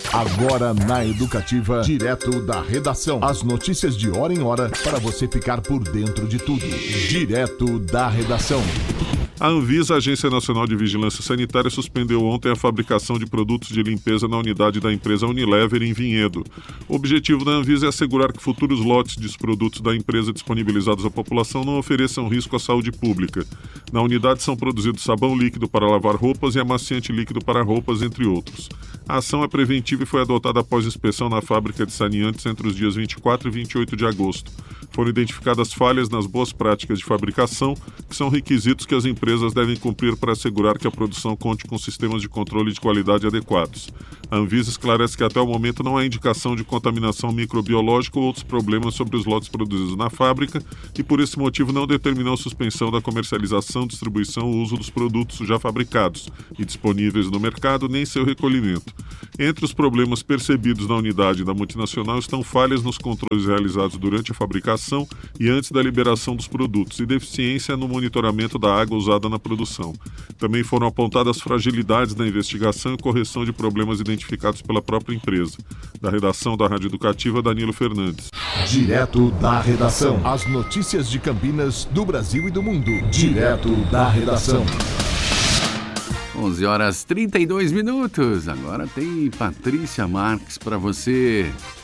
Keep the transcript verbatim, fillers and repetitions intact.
Agora na Educativa, direto da redação. As notícias de hora em hora para você ficar por dentro de tudo. Direto da redação. A Anvisa, a Agência Nacional de Vigilância Sanitária, suspendeu ontem a fabricação de produtos de limpeza na unidade da empresa Unilever em Vinhedo. O objetivo da Anvisa é assegurar que futuros lotes de produtos da empresa disponibilizados à população não ofereçam risco à saúde pública. Na unidade são produzidos sabão líquido para lavar roupas e amaciante líquido para roupas, entre outros. A ação é preventiva e foi adotada após inspeção na fábrica de saneantes entre os dias vinte e quatro e vinte e oito de agosto. Foram identificadas falhas nas boas práticas de fabricação, que são requisitos que as empresas devem cumprir para assegurar que a produção conte com sistemas de controle de qualidade adequados. A Anvisa esclarece que até o momento não há indicação de contaminação microbiológica ou outros problemas sobre os lotes produzidos na fábrica e, por esse motivo, não determinou suspensão da comercialização, distribuição ou uso dos produtos já fabricados e disponíveis no mercado, nem seu recolhimento. Entre os problemas percebidos na unidade da multinacional estão falhas nos controles realizados durante a fabricação e antes da liberação dos produtos e deficiência no monitoramento da água usada na produção. Também foram apontadas fragilidades na investigação e correção de problemas identificados pela própria empresa. Da redação da Rádio Educativa, Danilo Fernandes. Direto da redação. As notícias de Campinas, do Brasil e do mundo. Direto da redação. onze horas e trinta e dois minutos. Agora tem Patrícia Marques para você.